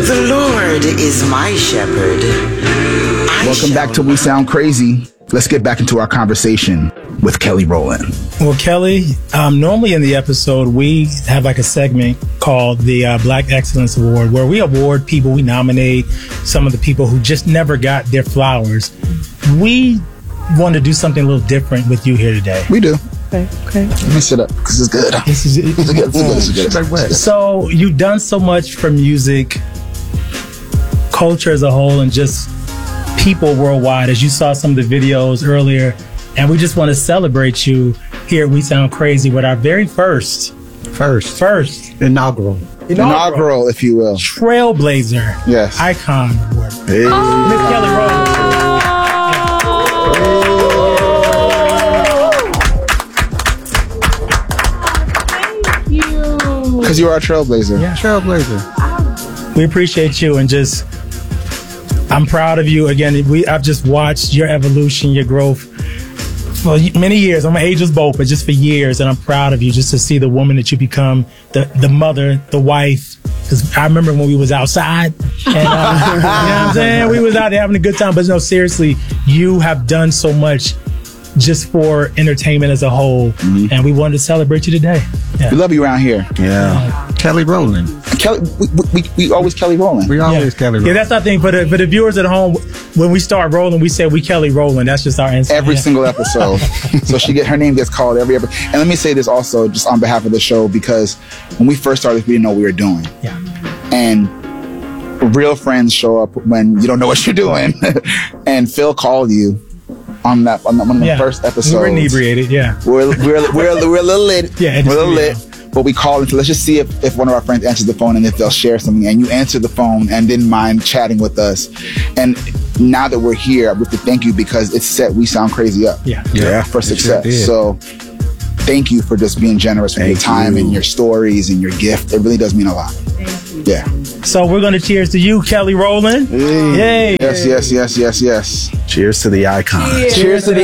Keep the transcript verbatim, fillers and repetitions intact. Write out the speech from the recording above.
The Lord is my shepherd. I Welcome back to We Sound Crazy. Let's get back into our conversation with Kelly Rowland. Well, Kelly, um, normally in the episode, we have like a segment called the uh, Black Excellence Award, where we award people, we nominate some of the people who just never got their flowers. We want to do something a little different with you here today. We do. Okay, okay. Let me sit up because it's good. This is, It's good. It's good. It's good. It's good. So you've done so much for music, culture as a whole, and just people worldwide, as you saw some of the videos earlier. And we just want to celebrate you here at We Sound Crazy with our very first, First. first Inaugural. inaugural, Inaugural, if you will. Trailblazer Yes. Icon Award. Hey. Miss Kelly Rowland. Because you are a trailblazer. Yeah. Trailblazer. We appreciate you, and just I'm proud of you. Again, we I've just watched your evolution, your growth for many years. I'm an ageless both, but just for years, and I'm proud of you just to see the woman that you become, the the mother, the wife. Because I remember when we was outside, and uh, you know what I'm saying? We was out there having a good time. But no, seriously, you have done so much just for entertainment as a whole, mm-hmm. and we wanted to celebrate you today. Yeah. We love you around here. Yeah. Kelly Rowland. Kelly, we, we, we always Kelly Rowland. We always Yeah. Kelly Rowland. Yeah, that's our thing. For the, for the viewers at home, when we start rolling, we say we Kelly Rowland. That's just our answer. Every yeah. single episode. So she get her name gets called every episode. And let me say this also, just on behalf of the show, because when we first started, we didn't know what we were doing. Yeah. And real friends show up when you don't know what you're doing. And Phil called you on that on one of the Yeah. first episodes. We were inebriated, yeah. We're we're we're, we're a little lit. Yeah, we're a little yeah. lit. But we called and let's just see if, if one of our friends answers the phone and if they'll share something. And you answered the phone and didn't mind chatting with us. And now that we're here, I have to thank you because it set We Sound Crazy up. Yeah. Yeah. For it sure success. did. So thank you for just being generous with Thank your time you. and your stories and your gift. It really does mean a lot. Yeah. So we're going to cheers to you, Kelly Rowland. Hey. Yay. Yes, yes, yes, yes, yes. Cheers to the icon. Cheers to the